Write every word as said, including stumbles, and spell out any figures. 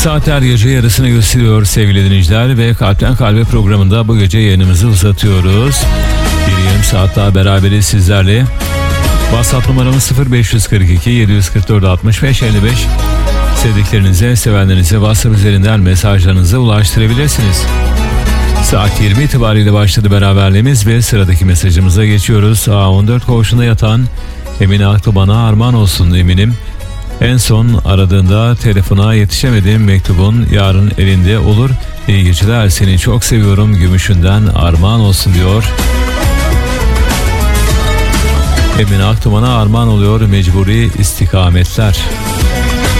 Saatler gece yarısını gösteriyor sevgili dinleyiciler ve Kalpten Kalbe programında bu gece yayınımızı uzatıyoruz. Bir yarım saat daha beraberiz sizlerle. WhatsApp numaramız sıfır beş kırk iki yedi kırk dört altmış beş elli beş. Sevdiklerinize, sevenlerinize WhatsApp üzerinden mesajlarınızı ulaştırabilirsiniz. Saat yirmi itibariyle başladı beraberliğimiz ve sıradaki mesajımıza geçiyoruz. A on dört koğuşunda yatan Emine Aklı bana armağan olsun eminim. En son aradığında telefona yetişemedim, mektubun yarın elinde olur. İyi geceler, seni çok seviyorum, gümüşünden armağan olsun diyor. Emine Aklı bana armağan oluyor, mecburi istikametler.